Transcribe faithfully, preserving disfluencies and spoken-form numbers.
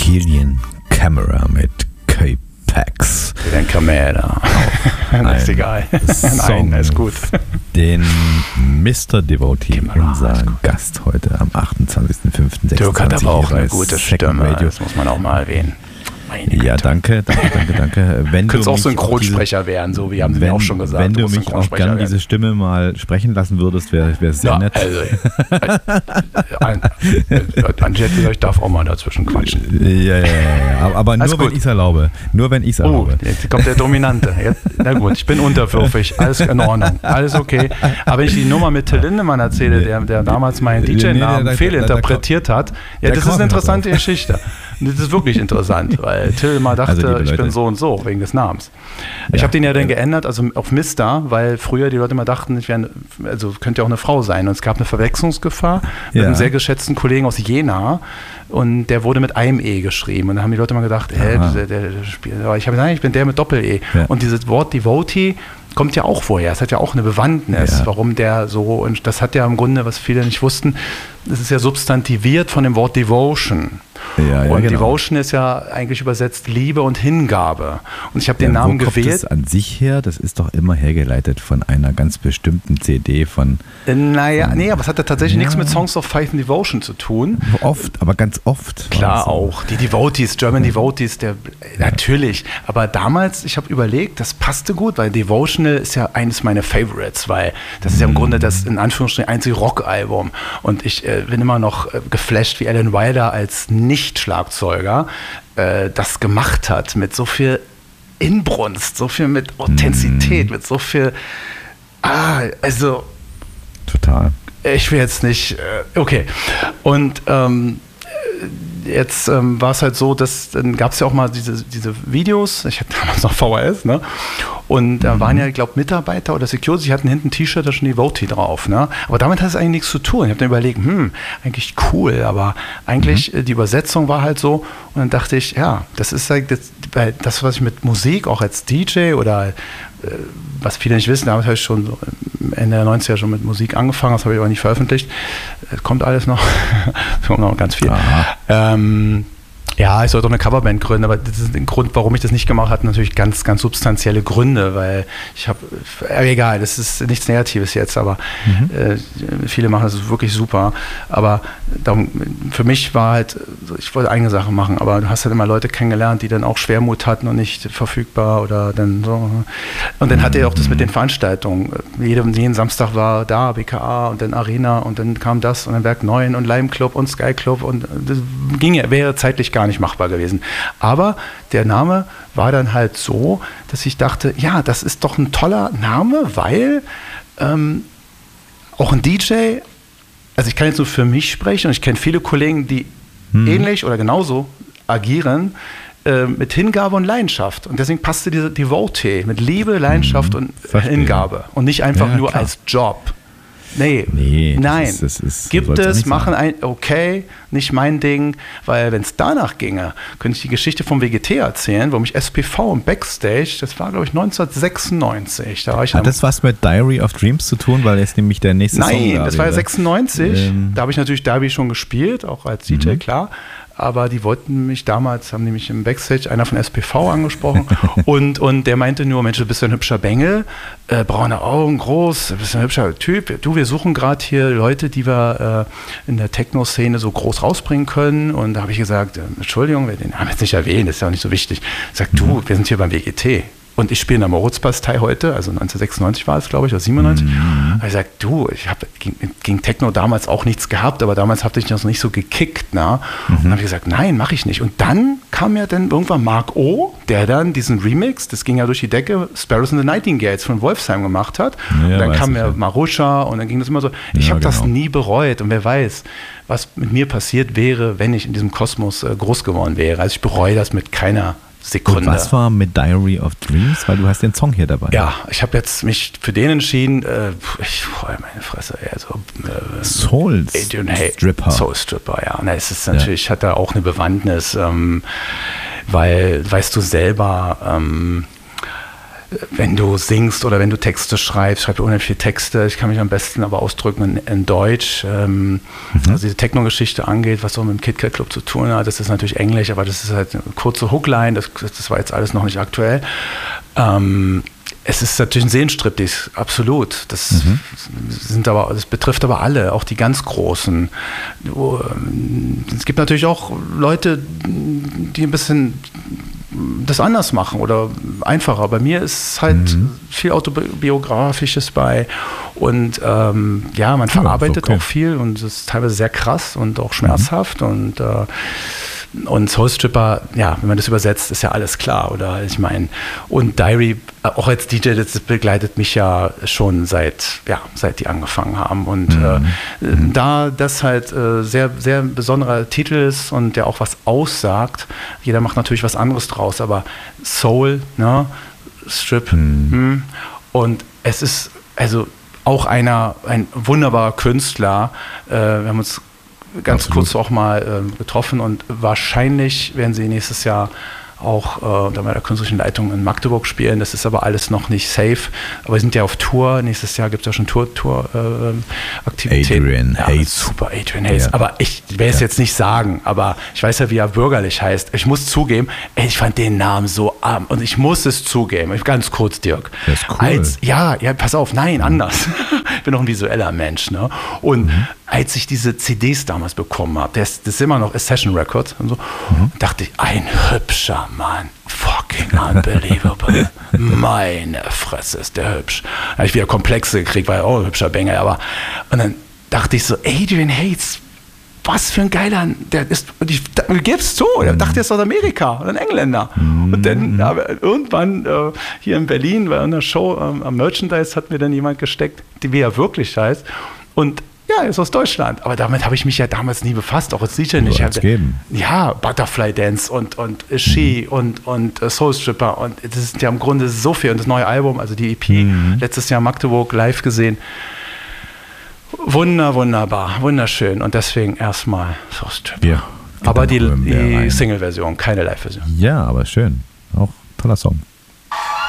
Killian Camera mit K-Pax. Den Camera. Das ist egal. Nein, ist gut. Den Mister Devotee, Camera, unser Gast heute am achtundzwanzigsten fünften Dirk hat aber auch eine bei gute Second Stimme, Radio. das muss man auch mal erwähnen. Meine Ja, Güte. danke, danke, danke, danke. Wenn Könntest du auch mich Synchronsprecher auf diese- werden, so wie haben sie wenn, mir auch schon gesagt. Wenn du musst mich auch Synchronsprecher gern werden. diese Stimme mal sprechen lassen würdest, wäre wär sehr Ja, nett. also, an, Angette, ich darf auch mal dazwischen quatschen. Ja, ja, ja, ja. Aber, aber Alles nur, wenn gut. ich es erlaube. Nur, wenn ich es Oh, erlaube. jetzt kommt der Dominante. Jetzt, na gut, ich bin unterwürfig. Alles in Ordnung. Alles okay. Aber wenn ich die Nummer mit Till Lindemann erzähle, der, der damals meinen Nee, D J-Namen nee, da- da- fehlinterpretiert hat, ja, da das kommen ist wir eine noch interessante drauf. Geschichte. Das ist wirklich interessant, weil Till mal dachte, Also, liebe ich bin Leute. so und so, wegen des Namens. Ich Ja. habe den ja dann geändert, also auf Mister, weil früher die Leute immer dachten, ich wäre, also könnte ja auch eine Frau sein. Und es gab eine Verwechslungsgefahr mit Ja. einem sehr geschätzten Kollegen aus Jena. Und der wurde mit einem E geschrieben. Und dann haben die Leute mal gedacht, hä, Aha. der, der, der spielt. Aber ich habe gesagt, nein, ich bin der mit Doppel-E. Ja. Und dieses Wort Devotee kommt ja auch vorher. Es hat ja auch eine Bewandtnis, Ja. warum der so, und das hat ja im Grunde, was viele nicht wussten, das ist ja substantiviert von dem Wort Devotion. Ja, ja, und genau. Devotion ist ja eigentlich übersetzt Liebe und Hingabe. Und ich habe den Ja, Namen wo kommt gewählt. das an sich her? Das ist doch immer hergeleitet von einer ganz bestimmten C D von Äh, Naja, nee, aber es hat ja tatsächlich Ja. nichts mit Songs of Faith and Devotion zu tun. oft, aber ganz oft. Klar Also, auch. Die Devotees, German Devotees, der, natürlich. Aber damals, ich habe überlegt, das passte gut, weil Devotional ist ja eines meiner Favorites, weil das ist ja im Grunde das in Anführungsstrichen einzige Rockalbum. Und ich äh, bin immer noch äh, geflasht, wie Alan Wilder als Nicht-Schlagzeuger äh, das gemacht hat, mit so viel Inbrunst, so viel mit Authentizität, mit so viel, ah, also Total. ich will jetzt nicht, äh, okay. Und ähm, jetzt ähm, war es halt so, dass dann gab es ja auch mal diese, diese Videos, ich hatte damals noch V H S, ne? Und da waren ja, ich glaube, Mitarbeiter oder Security, die hatten hinten ein T-Shirt, da schon Devotee drauf, ne? Aber damit hat es eigentlich nichts zu tun. Ich habe dann überlegt, hm, eigentlich cool, aber eigentlich äh, die Übersetzung war halt so. Und dann dachte ich, ja, das ist halt das, weil das, was ich mit Musik auch als D J oder äh, was viele nicht wissen, damals habe ich schon so Ende der neunziger schon mit Musik angefangen, das habe ich aber nicht veröffentlicht. Es kommt alles noch, es kommt noch ganz viel. Ähm, ja, ich sollte auch eine Coverband gründen, aber das ist ein Grund, warum ich das nicht gemacht habe, natürlich ganz, ganz substanzielle Gründe, weil ich habe, äh, egal, das ist nichts Negatives jetzt, aber mhm. äh, viele machen das wirklich super, aber darum, für mich war halt, ich wollte eigene Sachen machen, aber du hast halt immer Leute kennengelernt, die dann auch Schwermut hatten und nicht verfügbar oder dann so. Und dann mhm. hatte er auch das mit den Veranstaltungen. Jeden, jeden Samstag war da B K A und dann Arena und dann kam das und dann Werk neun und Lime Club und Sky Club und das ging ja, wäre zeitlich gar nicht machbar gewesen. Aber der Name war dann halt so, dass ich dachte, ja, das ist doch ein toller Name, weil ähm, auch ein D J, also ich kann jetzt nur für mich sprechen und ich kenne viele Kollegen, die hm. ähnlich oder genauso agieren, äh, mit Hingabe und Leidenschaft. Und deswegen passte diese Devotee mit Liebe, Leidenschaft hm. und Verstehe. Hingabe und nicht einfach ja, nur klar. als Job. Nee, nee nein. Das ist, das ist, Gibt es, machen ein, okay, nicht mein Ding, weil wenn es danach ginge, könnte ich die Geschichte vom W G T erzählen, wo mich S P V im Backstage, das war glaube ich neunzehnhundertsechsundneunzig. Da war ich Hat das was mit Diary of Dreams zu tun, weil jetzt nämlich der nächste nein, Song Nein, das war ja sechsundneunzig, ähm. da habe ich natürlich Derby schon gespielt, auch als D J, mhm. klar. Aber die wollten mich damals, haben die mich im Backstage, einer von S P V angesprochen und, und der meinte nur, Mensch, du bist ja ein hübscher Bengel, äh, braune Augen, groß, du bist ein hübscher Typ. Du, wir suchen gerade hier Leute, die wir äh, in der Techno-Szene so groß rausbringen können. Und da habe ich gesagt, äh, Entschuldigung, wir den haben jetzt nicht erwähnt, das ist ja auch nicht so wichtig. Ich sage, du, wir sind hier beim W G T. Und ich spiele in der Moritzbastei heute, also neunzehnhundertsechsundneunzig war es, glaube ich, oder siebenundneunzig. Mhm. Da habe ich gesagt, du, ich habe gegen, gegen Techno damals auch nichts gehabt, aber damals habe ich das noch nicht so gekickt. Na? Mhm. Und dann habe ich gesagt, nein, mache ich nicht. Und dann kam ja dann irgendwann Mark O., der dann diesen Remix, das ging ja durch die Decke, Sparrows and the Nightingales von Wolfsheim gemacht hat. Ja, und dann kam ja Marusha und dann ging das immer so. Ich ja, habe genau. das nie bereut und wer weiß, was mit mir passiert wäre, wenn ich in diesem Kosmos äh, groß geworden wäre. Also ich bereue das mit keiner Sekunde. Und was war mit Diary of Dreams? Weil du hast den Song hier dabei. Ja, ich habe jetzt mich für den entschieden. Äh, ich freue meine Fresse. Also, äh, Soul Stripper. Soul Stripper, ja. Und es ist natürlich, ja. hat da auch eine Bewandtnis, ähm, weil, weißt du selber, ähm, wenn du singst oder wenn du Texte schreibst, schreibe unheimlich viele Texte. Ich kann mich am besten aber ausdrücken in, in Deutsch. Ähm, mhm. Also diese Techno-Geschichte angeht, was so mit dem Kit Kat Club zu tun hat, das ist natürlich Englisch, aber das ist halt eine kurze Hookline, das, das war jetzt alles noch nicht aktuell. Ähm, Es ist natürlich ein Seelenstriptease, absolut. Das, mhm. sind aber, das betrifft aber alle, auch die ganz Großen. Es gibt natürlich auch Leute, die ein bisschen das anders machen oder einfacher. Bei mir ist halt mhm. viel Autobiografisches bei und ähm, ja, man verarbeitet ja, okay. auch viel und es ist teilweise sehr krass und auch schmerzhaft mhm. und äh, Und Soulstripper, ja, wenn man das übersetzt, ist ja alles klar, oder? Ich meine, und Diary, auch als D J, das begleitet mich ja schon seit, ja, seit die angefangen haben. Und mhm. äh, mhm. da das halt äh, sehr, sehr besonderer Titel ist und der auch was aussagt, jeder macht natürlich was anderes draus, aber Soul, ne, Strip, mhm. mh, und es ist also auch einer, ein wunderbarer Künstler, äh, wir haben uns ganz Absolut. kurz auch mal äh, getroffen und wahrscheinlich werden sie nächstes Jahr auch äh, unter meiner künstlerischen Leitung in Magdeburg spielen. Das ist aber alles noch nicht safe. Aber wir sind ja auf Tour. Nächstes Jahr gibt es ja schon Tour-Aktivitäten. Tour, äh, Adrian ja, Hayes. Super, Adrian Hayes. Ja. Aber ich werde es ja. jetzt nicht sagen, aber ich weiß ja, wie er bürgerlich heißt. Ich muss zugeben, ey, ich fand den Namen so arm. Und ich muss es zugeben. Ganz kurz, Dirk. Das ist cool. Als, ja, ja, pass auf, nein, mhm. anders. Ich bin noch ein visueller Mensch. Ne? Und mhm. als ich diese C Ds damals bekommen habe, das, das ist immer noch a Session Record, und so, mhm. dachte ich, ein hübscher Mann, fucking unbelievable. Meine Fresse, ist der hübsch. Da habe ich wieder Komplexe gekriegt, weil, oh, hübscher Bengel, aber, und dann dachte ich so, Adrian Hayes, was für ein geiler, der ist, und ich gib's zu, der dachte, er ist aus Amerika, oder ein Engländer. Mm. Und dann ja, irgendwann äh, hier in Berlin bei einer Show ähm, am Merchandise hat mir dann jemand gesteckt, die wie er wirklich heißt. Und ja, er ist aus Deutschland. Aber damit habe ich mich ja damals nie befasst, auch als D J nicht. So geben. Ja, Butterfly Dance und, und She mhm. und, und uh, Soulstripper. Und das ist ja im Grunde so viel. Und das neue Album, also die E P, mhm. letztes Jahr in Magdeburg live gesehen. Wunder, wunderbar, wunderschön. Und deswegen erstmal Soulstripper. Ja, aber die, die Single-Version, keine Live-Version. Ja, aber schön. Auch toller Song.